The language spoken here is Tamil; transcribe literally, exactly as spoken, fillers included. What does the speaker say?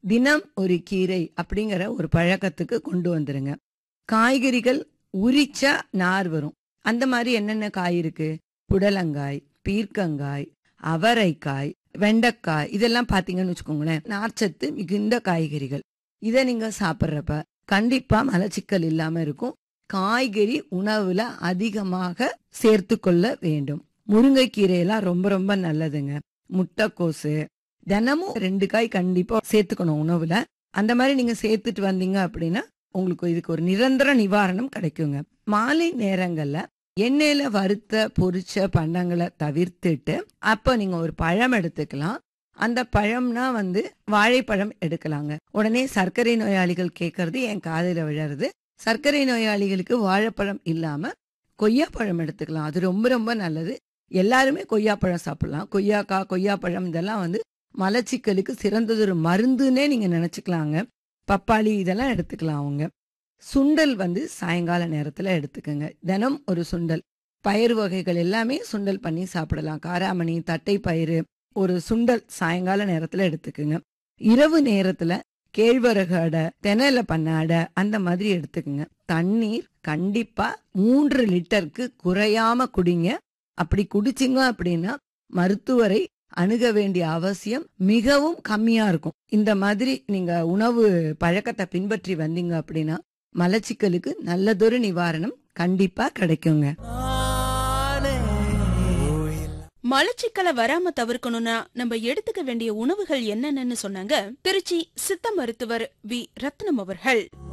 தினம் ஒரு கீரை அப்படிங்கிற ஒரு பழக்கத்துக்கு கொண்டு வந்துருங்க. காய்கறிகள் உரிச்சா நார் வரும். அந்த மாதிரி என்னென்ன காய் இருக்கு? புடலங்காய், பீர்க்கங்காய், அவரைக்காய், வெண்டைக்காய் இதெல்லாம் பாத்தீங்கன்னு வச்சுக்கோங்களேன், நார்ச்சத்து மிகுந்த காய்கறிகள். இதை நீங்க சாப்பிட்றப்ப கண்டிப்பா மலச்சிக்கல் இல்லாம இருக்கும். காய்கறி உணவுல அதிகமாக சேர்த்து கொள்ள வேண்டும். முருங்கைக்கீரையெல்லாம் ரொம்ப ரொம்ப நல்லதுங்க. முட்டைக்கோசு தினமும் ரெண்டு காய் கண்டிப்பா சேர்த்துக்கணும் உணவுல. அந்த மாதிரி நீங்க சேர்த்துட்டு வந்தீங்க அப்படின்னா உங்களுக்கு இதுக்கு ஒரு நிரந்தர நிவாரணம் கிடைக்குங்க. மாலை நேரங்கள்ல எண்ணெயில வறுத்த பொரிச்ச பண்டங்களை தவிர்த்துட்டு அப்ப நீங்க ஒரு பழம் எடுத்துக்கலாம். அந்த பழம்னா வந்து வாழைப்பழம் எடுக்கலாங்க. உடனே சர்க்கரை நோயாளிகள் கேட்கறது என் காதுல விழறது, சர்க்கரை நோயாளிகளுக்கு வாழைப்பழம் இல்லாம கொய்யாப்பழம் எடுத்துக்கலாம். அது ரொம்ப ரொம்ப நல்லது. எல்லாருமே கொய்யாப்பழம் சாப்பிடலாம். கொய்யாக்காய், கொய்யாப்பழம் இதெல்லாம் வந்து மலச்சிக்கலுக்கு சிறந்ததொரு மருந்துன்னே நீங்க நினைச்சுக்கலாங்க. பப்பாளி இதெல்லாம் எடுத்துக்கலாம் அவங்க. சுண்டல் வந்து சாயங்கால நேரத்துல எடுத்துக்கங்க. தினம் ஒரு சுண்டல். பயிர் வகைகள் எல்லாமே சுண்டல் பண்ணி சாப்பிடலாம். காராமணி, தட்டை பயிறு, ஒரு சுண்டல் சாயங்கால நேரத்துல எடுத்துக்குங்க. இரவு நேரத்துல கேழ்வரகு அடை, தெனல பண்ண அடை அந்த மாதிரி எடுத்துக்குங்க. தண்ணீர் கண்டிப்பா மூன்று லிட்டருக்கு குறையாம குடிங்க. அப்படி குடிச்சிங்க அப்படின்னா மருத்துவரை அணுக வேண்டிய அவசியம் மிகவும் கம்மியா இருக்கும். இந்த மாதிரி நீங்க உணவு பழக்கத்தை பின்பற்றி வந்தீங்க அப்படின்னா மலச்சிக்கலுக்கு நல்லதொரு நிவாரணம் கண்டிப்பா கிடைக்குங்க. மலச்சிக்கலை வராம தவிர்க்கணும்னா நம்ம எடுத்துக்க வேண்டிய உணவுகள் என்னென்னு சொன்னாங்க திருச்சி சித்த மருத்துவர் வி ரத்னம் அவர்கள்.